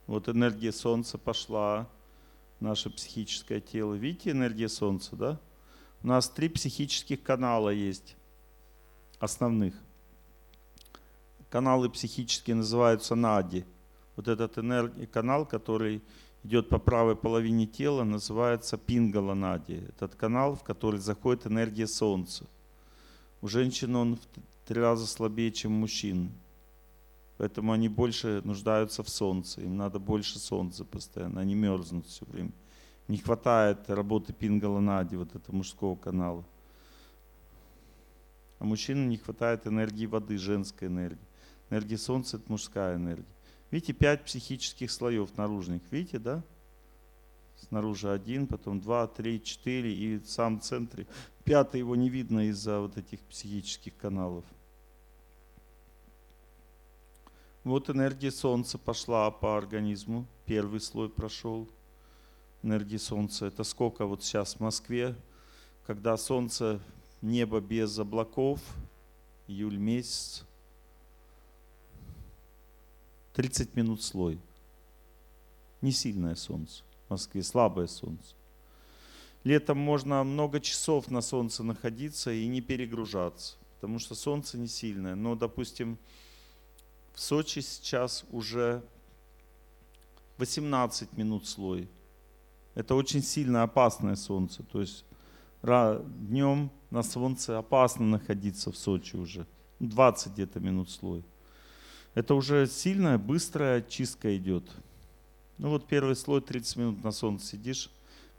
Вот энергия Солнца пошла в наше психическое тело. Видите, энергия Солнца, да? У нас 3 психических канала есть, основных. Каналы психические называются нади. Вот этот канал, который идет по правой половине тела, называется пингала нади. Этот канал, в который заходит энергия Солнца. У женщин он в 3 раза слабее, чем у мужчин. Поэтому они больше нуждаются в солнце. Им надо больше солнца постоянно. Они мерзнут все время. Не хватает работы пингала нади, вот этого мужского канала. А мужчинам не хватает энергии воды, женской энергии. Энергия солнца — это мужская энергия. Видите, 5 психических слоев наружных. Видите, да? Снаружи 1, потом 2, 3, 4 и в самом центре. 5-й его не видно из-за вот этих психических каналов. Вот энергия солнца пошла по организму. Первый слой прошел. Энергия солнца. Это сколько вот сейчас в Москве, когда солнце, небо без облаков, июль месяц, 30 минут слой. Не сильное солнце. В Москве слабое солнце. Летом можно много часов на солнце находиться и не перегружаться, потому что солнце не сильное. Но, допустим, в Сочи сейчас уже 18 минут слой. Это очень сильно опасное солнце. То есть днем на солнце опасно находиться в Сочи уже. 20 где-то минут слой. Это уже сильная, быстрая чистка идет. Ну вот первый слой, 30 минут на солнце сидишь,